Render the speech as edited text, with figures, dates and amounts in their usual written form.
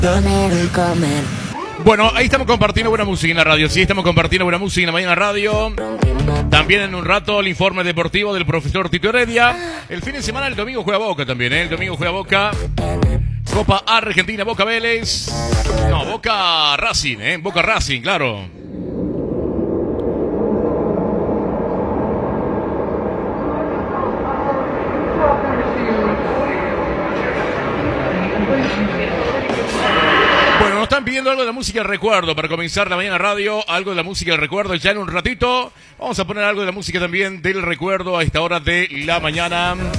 Bueno, ahí estamos compartiendo buena música en la radio. Sí, estamos compartiendo buena música en la mañana radio. También en un rato el informe deportivo del profesor Tito Heredia. El fin de semana, el domingo juega Boca también, ¿eh? El domingo juega Boca. Copa Argentina, Boca Vélez. No, Boca Racing, ¿eh? Boca Racing, claro. Bueno, nos están pidiendo algo de la música del recuerdo para comenzar la mañana radio, algo de la música del recuerdo ya en un ratito. Vamos a poner algo de la música también del recuerdo a esta hora de la mañana.